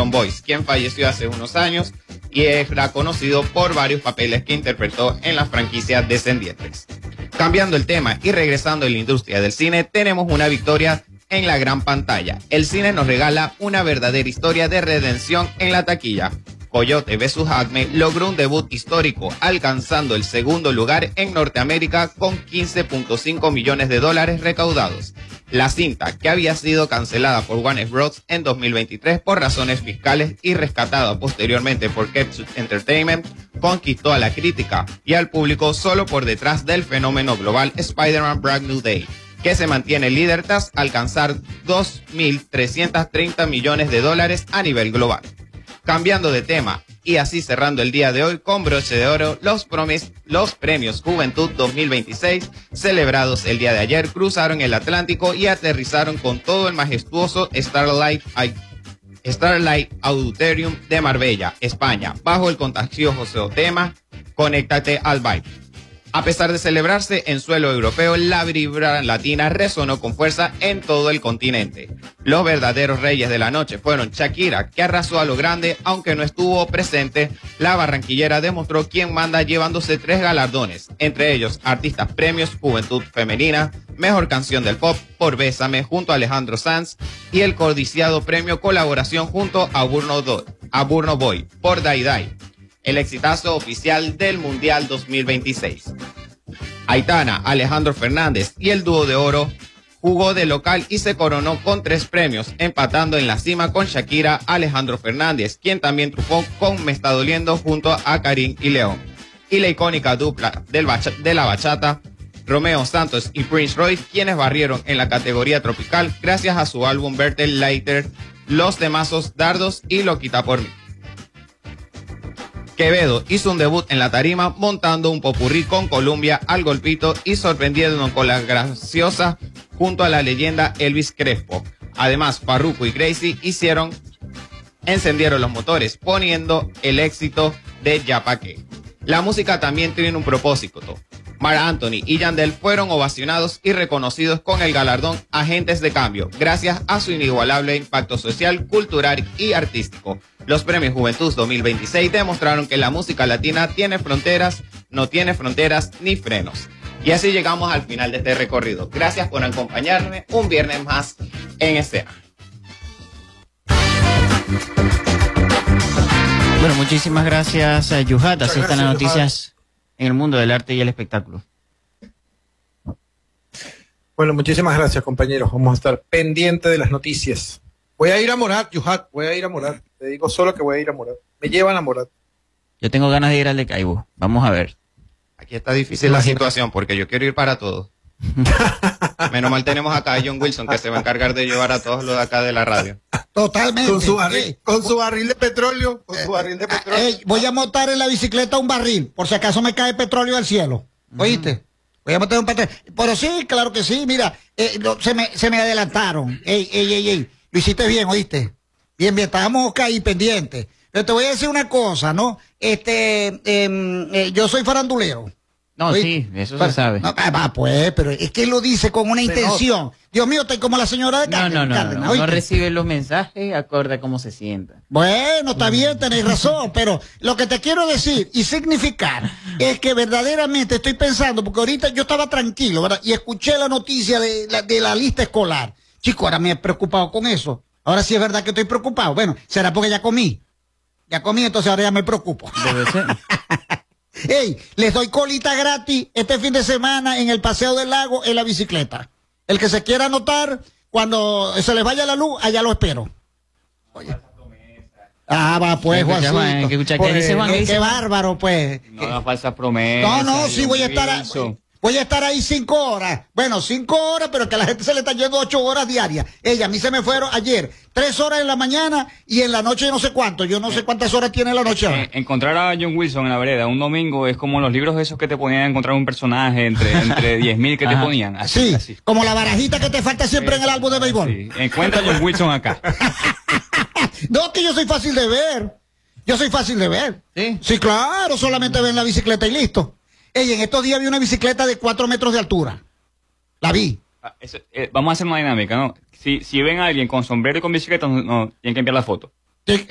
Cameron Boyce, quien falleció hace unos años y era conocido por varios papeles que interpretó en las franquicias descendientes. Cambiando el tema y regresando a la industria del cine, tenemos una victoria en la gran pantalla. El cine nos regala una verdadera historia de redención en la taquilla. Coyote vs. Acme logró un debut histórico, alcanzando el segundo lugar en Norteamérica con $15.5 millones recaudados. La cinta, que había sido cancelada por Warner Bros. En 2023 por razones fiscales y rescatada posteriormente por Capture Entertainment, conquistó a la crítica y al público solo por detrás del fenómeno global Spider-Man Brand New Day, que se mantiene líder tras alcanzar $2.330 millones a nivel global. Cambiando de tema y así cerrando el día de hoy con broche de oro, los premios Juventud 2026 celebrados el día de ayer cruzaron el Atlántico y aterrizaron con todo el majestuoso Starlight Auditorium de Marbella, España, bajo el contagioso tema Conéctate al Vibe. A pesar de celebrarse en suelo europeo, la vibra latina resonó con fuerza en todo el continente. Los verdaderos reyes de la noche fueron Shakira, que arrasó a lo grande, aunque no estuvo presente. La barranquillera demostró quién manda llevándose 3 galardones, entre ellos Artistas Premios Juventud Femenina, Mejor Canción del Pop por Bésame junto a Alejandro Sanz y el codiciado premio Colaboración junto a Burna Boy por Dai Dai, el exitazo oficial del Mundial 2026. Aitana, Alejandro Fernández y el dúo de oro jugó de local y se coronó con 3 premios, empatando en la cima con Shakira, Alejandro Fernández, quien también triunfó con Me Está Doliendo junto a Karim y León. Y la icónica dupla de la bachata, Romeo Santos y Prince Royce, quienes barrieron en la categoría tropical gracias a su álbum Better Later, los temazos Dardos y Loquita por mí. Quevedo hizo un debut en la tarima montando un popurrí con Columbia al golpito y sorprendiéndonos con la graciosa junto a la leyenda Elvis Crespo. Además, Farruko y Gracie encendieron los motores poniendo el éxito de Ya Pa' Qué. La música también tiene un propósito. Marc Anthony y Yandel fueron ovacionados y reconocidos con el galardón Agentes de Cambio, gracias a su inigualable impacto social, cultural y artístico. Los premios Juventud 2026 demostraron que la música latina no tiene fronteras ni frenos. Y así llegamos al final de este recorrido. Gracias por acompañarme un viernes más en Escena. Bueno, muchísimas gracias, Yuhat. Así están las noticias en el mundo del arte y el espectáculo. Bueno, muchísimas gracias, compañeros. Vamos a estar pendientes de las noticias. Voy a ir a Morat, Yuhat, voy a ir a Morat. Te digo solo que voy a ir a Morat. Me llevan a Morat. Yo tengo ganas de ir al de Caibo. Vamos a ver. Aquí está difícil la situación porque yo quiero ir para todos. Menos mal tenemos acá a John Wilson, que se va a encargar de llevar a todos los de acá de la radio. Totalmente. Con su barril de petróleo. Voy a montar en la bicicleta un barril, por si acaso me cae petróleo del cielo. ¿Oíste? Voy a montar un petróleo. Pero sí, claro que sí, mira, se me adelantaron. Lo hiciste bien, ¿oíste? Bien, estábamos ahí pendientes. Pero te voy a decir una cosa, ¿no? Yo soy farandulero. No, ¿oíste? Sí, eso se sabe. No, pues, pero es que él lo dice con una intención. Dios mío, estoy como la señora de Cárdenas. No recibe los mensajes acorde a cómo se sienta. Bueno, está bien, tenéis razón, pero lo que te quiero decir y significar es que verdaderamente estoy pensando, porque ahorita yo estaba tranquilo, ¿verdad? Y escuché la noticia de la lista escolar. Chico, ahora me he preocupado con eso. Ahora sí es verdad que estoy preocupado. Bueno, será porque ya comí. Entonces ahora ya me preocupo. Debe ser. Hey, les doy colita gratis este fin de semana en el Paseo del Lago en la bicicleta. El que se quiera anotar, cuando se les vaya la luz, allá lo espero. Oye. Va pues, Juancito. Qué bárbaro, pues. No haga falsas promesas. No, sí, voy a estar ahí 5 horas. Bueno, 5 horas, pero que a la gente se le está yendo 8 horas diarias. A mí se me fueron ayer 3 horas en la mañana y en la noche no sé cuánto. Yo no sé cuántas horas tiene la noche. Encontrar a John Wilson en la vereda un domingo es como los libros esos que te ponían a encontrar un personaje entre 10.000 que te ponían. Así. Como la barajita que te falta siempre en el álbum de béisbol. Sí. Encuentra a John Wilson acá. No, que yo soy fácil de ver. ¿Sí? Sí, claro, solamente ven la bicicleta y listo. En estos días vi una bicicleta de 4 metros de altura. La vi. Vamos a hacer una dinámica, ¿no? Si ven a alguien con sombrero y con bicicleta, no tienen que enviar la foto.